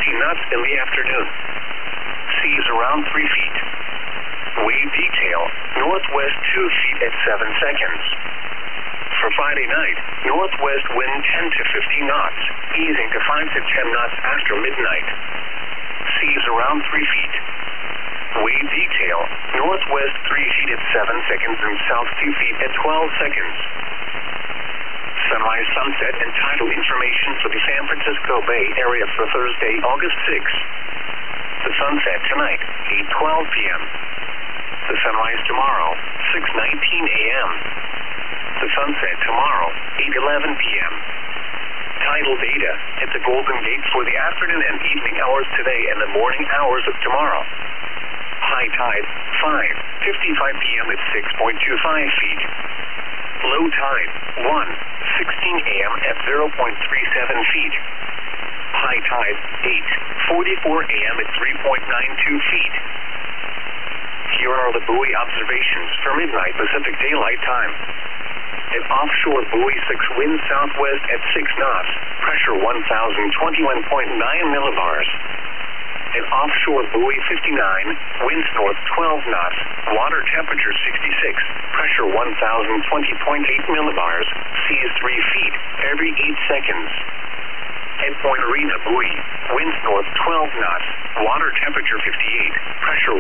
knots in the afternoon. Seas around 3 feet. Wave detail, northwest 2 feet at 7 seconds. For Friday night, northwest wind 10 to 15 knots, easing to 5 to 10 knots after midnight. Seas around 3 feet. Wave detail, northwest 3 feet at 7 seconds and south 2 feet at 12 seconds. Sunrise, sunset, and tidal information for the San Francisco Bay Area for Thursday, August 6th. The sunset tonight, 8:12 p.m. The sunrise tomorrow, 6:19 a.m. The sunset tomorrow, 8:11 p.m. Tidal data at the Golden Gate for the afternoon and evening hours today and the morning hours of tomorrow. High tide, 5:55 p.m. at 6.25 feet. Low tide, 1:16 a.m. at 0.37 feet. High tide, 8:44 a.m. at 3.92 feet. Here are the buoy observations for midnight Pacific Daylight Time. At offshore buoy 6, wind southwest at 6 knots, pressure 1,021.9 millibars. At offshore buoy 59, winds north 12 knots, water temperature 66, pressure 1,020.8 millibars, seas 3 feet every 8 seconds. At Point Arena buoy, winds north 12 knots, water temperature 58, pressure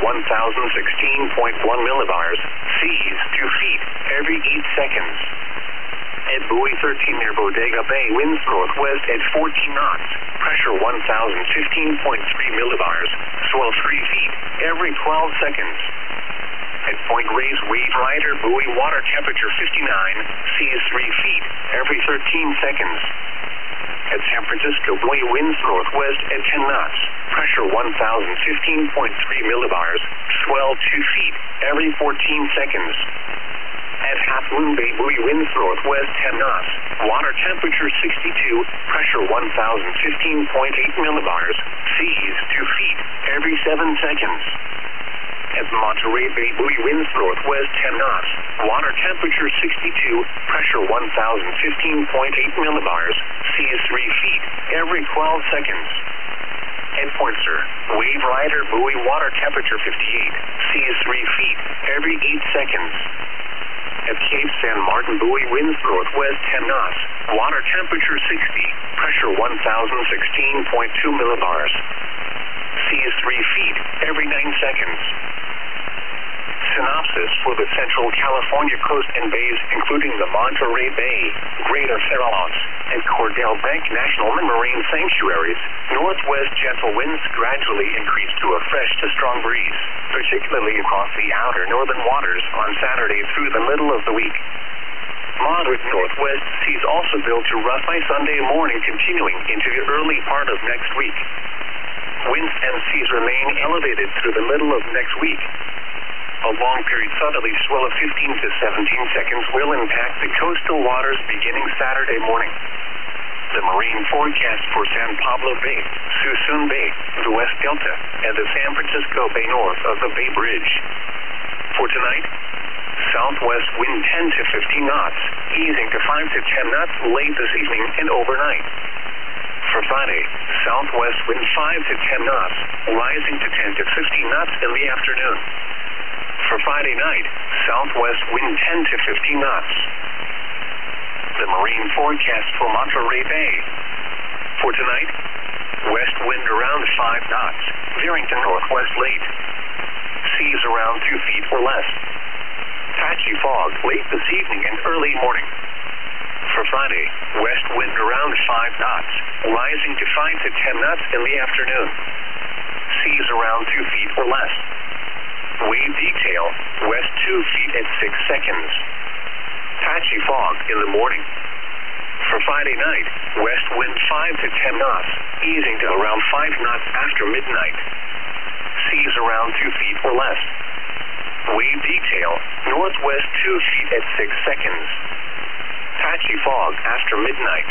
1,016.1 millibars, seas 2 feet every 8 seconds. At buoy 13 near Bodega Bay, winds northwest at 14 knots, pressure 1,015.3 millibars, swell 3 feet every 12 seconds. At Point Reyes Wave Rider buoy, water temperature 59, seas 3 feet every 13 seconds. At San Francisco buoy, winds northwest at 10 knots, pressure 1,015.3 millibars, swell 2 feet every 14 seconds. At Half Moon Bay buoy, winds northwest 10 knots, water temperature 62, pressure 1,015.8 millibars, seas 2 feet every 7 seconds. At Monterey Bay buoy, winds northwest 10 knots, water temperature 62, pressure 1,015.8 millibars, seas 3 feet every 12 seconds. At Point Sur, Wave Rider buoy, water temperature 58, seas 3 feet every 8 seconds. At Cape San Martin buoy, winds northwest 10 knots, water temperature 60, pressure 1,016.2 millibars, seas 3 feet every 9 seconds. Synopsis for the Central California coast and bays, including the Monterey Bay, Greater Farallones, and Cordell Bank National Marine Sanctuaries. Northwest gentle winds gradually increase to a fresh to strong breeze, particularly across the outer northern waters on Saturday through the middle of the week. Moderate northwest seas also build to rough by Sunday morning, continuing into the early part of next week. Winds and seas remain elevated through the middle of next week. A long-period southerly swell of 15 to 17 seconds will impact the coastal waters beginning Saturday morning. The marine forecast for San Pablo Bay, Suisun Bay, the West Delta, and the San Francisco Bay north of the Bay Bridge. For tonight, southwest wind 10 to 15 knots, easing to 5 to 10 knots late this evening and overnight. For Friday, southwest wind 5 to 10 knots, rising to 10 to 15 knots in the afternoon. For Friday night, southwest wind 10 to 15 knots. The marine forecast for Monterey Bay. For tonight, west wind around 5 knots, veering to northwest late. Seas around 2 feet or less. Patchy fog late this evening and early morning. For Friday, west wind around 5 knots, rising to 5 to 10 knots in the afternoon. Seas around 2 feet or less. Wave detail, west 2 feet at 6 seconds. Patchy fog in the morning. For Friday night, west wind 5 to 10 knots, easing to around 5 knots after midnight. Seas around 2 feet or less. Wave detail, northwest 2 feet at 6 seconds. Patchy fog after midnight.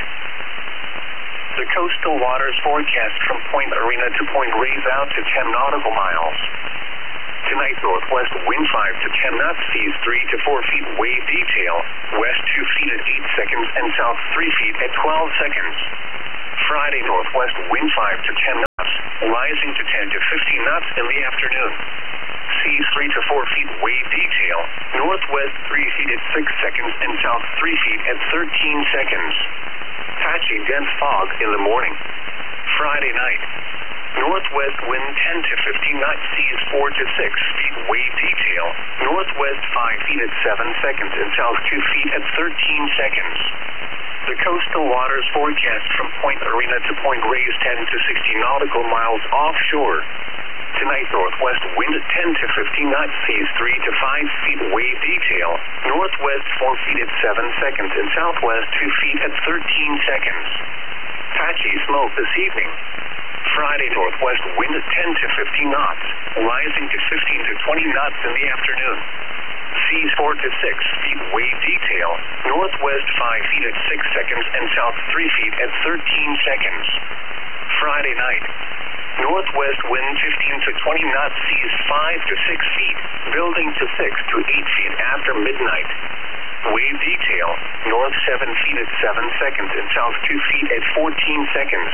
The coastal waters forecast from Point Arena to Point Reyes out to 10 nautical miles. Tonight, northwest wind 5 to 10 knots, seas 3 to 4 feet, wave detail, west 2 feet at 8 seconds and south 3 feet at 12 seconds. Friday, northwest wind 5 to 10 knots, rising to 10 to 15 knots in the afternoon. Seas 3 to 4 feet wave detail, northwest 3 feet at 6 seconds and south 3 feet at 13 seconds. Patchy dense fog in the morning. Friday night. Northwest wind 10 to 15 knots, seas 4 to 6 feet wave detail, northwest 5 feet at 7 seconds and south 2 feet at 13 seconds. The coastal waters forecast from Point Arena to Point Reyes 10 to 60 nautical miles offshore. Tonight, northwest wind 10 to 15 knots, seas 3 to 5 feet wave detail, northwest 4 feet at 7 seconds and southwest 2 feet at 13 seconds. Patchy smoke this evening. Friday, northwest wind 10 to 15 knots, rising to 15 to 20 knots in the afternoon. Seas 4 to 6 feet wave detail, northwest 5 feet at 6 seconds and south 3 feet at 13 seconds. Friday night. Northwest wind 15 to 20 knots, seas 5 to 6 feet, building to 6 to 8 feet after midnight. Wave detail, north 7 feet at 7 seconds and south 2 feet at 14 seconds.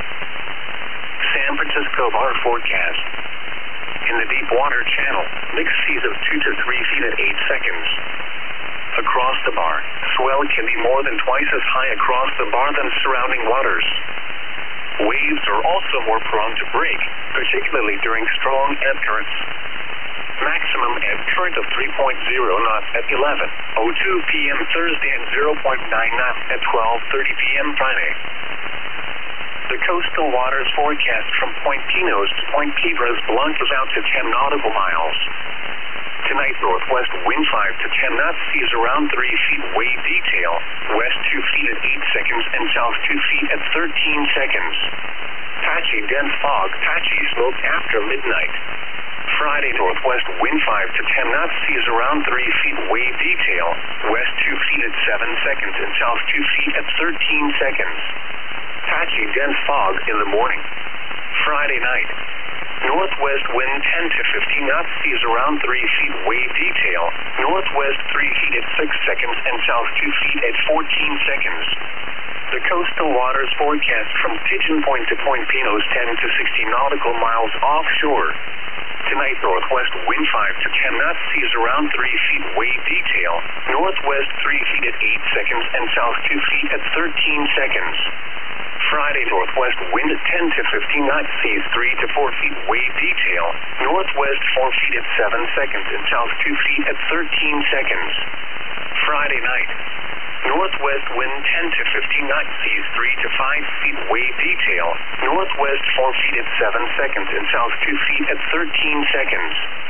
San Francisco bar forecast. In the deep water channel, mixed seas of 2 to 3 feet at 8 seconds. Across the bar, swell can be more than twice as high across the bar than surrounding waters. Waves are also more prone to break, particularly during strong ebb currents. Maximum ebb current of 3.0 knots at 11:02 p.m. Thursday and 0.9 knots at 12:30 p.m. Friday. The coastal waters forecast from Point Pinos to Point Quibra's Blancas out to 10 nautical miles. Tonight, northwest wind 5 to 10 knots, seas around 3 feet wave detail, west 2 feet at 8 seconds and south 2 feet at 13 seconds. Patchy dense fog, patchy smoke after midnight. Friday, northwest wind 5 to 10 knots, seas around 3 feet wave detail, west 2 feet at 7 seconds and south 2 feet at 13 seconds. Patchy dense fog in the morning. Friday night. Northwest wind 10 to 15 knots, seas around 3 feet wave detail, northwest 3 feet at 6 seconds and south 2 feet at 14 seconds. The coastal waters forecast from Pigeon Point to Point Pinos 10 to 60 nautical miles offshore. Tonight, northwest wind 5 to 10 knots, seas around 3 feet wave detail, northwest 3 feet at 8 seconds and south 2 feet at 13 seconds. Friday, northwest wind 10 to 15 knots, seas 3 to 4 feet wave detail, northwest 4 feet at 7 seconds and south 2 feet at 13 seconds. Friday night. Northwest wind 10 to 15 knots, seas 3 to 5 feet wave detail, northwest 4 feet at 7 seconds and south 2 feet at 13 seconds.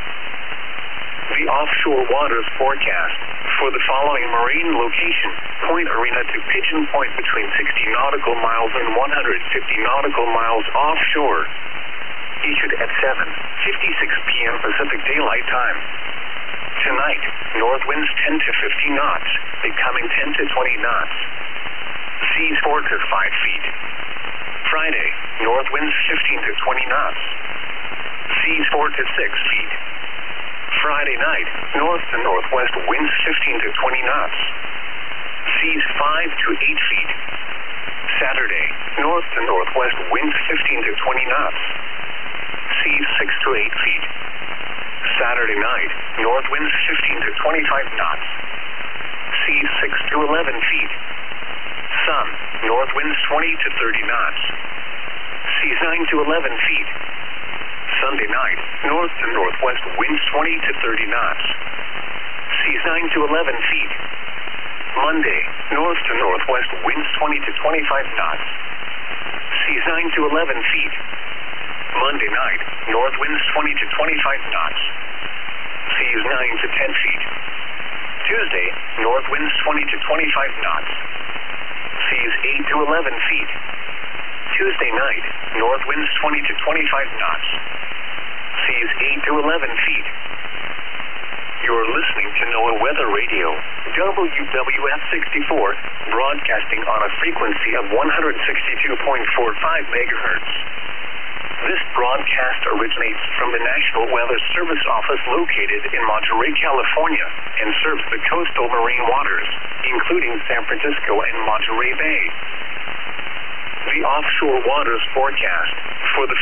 The offshore waters forecast for the following marine location: Point Arena to Pigeon Point between 60 nautical miles and 150 nautical miles offshore. Issued at 7:56 p.m. Pacific Daylight Time. Tonight, north winds 10 to 15 knots, becoming 10 to 20 knots. Seas 4 to 5 feet. Friday, north winds 15 to 20 knots. Seas 4 to 6 feet. Friday night, north to northwest winds 15 to 20 knots. Seas 5 to 8 feet. Saturday, north to northwest winds 15 to 20 knots. Seas 6 to 8 feet. Saturday night, north winds 15 to 25 knots. Seas 6 to 11 feet. Sun, north winds 20 to 30 knots. Seas 9 to 11 feet. Sunday night, north to northwest winds 20 to 30 knots. Seas 9 to 11 feet. Monday, north to northwest winds 20 to 25 knots. Seas 9 to 11 feet. Monday night, north winds 20 to 25 knots. Seas 9 to 10 feet. Tuesday, north winds 20 to 25 knots. Seas 8 to 11 feet. Tuesday night, north winds 20 to 25 knots. Seas 8 to 11 feet. You're listening to NOAA Weather Radio, WWF 64, broadcasting on a frequency of 162.45 megahertz. This broadcast originates from the National Weather Service Office located in Monterey, California, and serves the coastal marine waters, including San Francisco and Monterey Bay. The offshore waters forecast for the